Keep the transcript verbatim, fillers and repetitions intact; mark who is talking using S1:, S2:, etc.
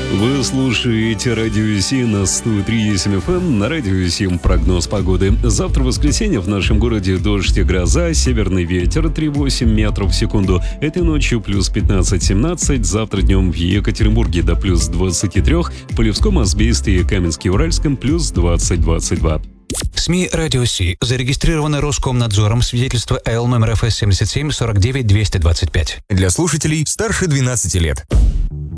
S1: Вы слушаете Радио семь на сто три и семь эф эм. На Радио семь прогноз погоды. Завтра воскресенье в нашем городе дождь и гроза, северный ветер три целых восемь метров в секунду. Этой ночью плюс пятнадцать-семнадцать, завтра днем в Екатеринбурге до плюс двадцати трёх, в Полевском, Асбесте и Каменске-Уральском плюс двадцать-двадцать два.
S2: СМИ «Радио Си» зарегистрированы Роскомнадзором, свидетельство Эл номер эф эс семьдесят семь сорок девять двести двадцать пять.
S3: Для слушателей старше двенадцати лет.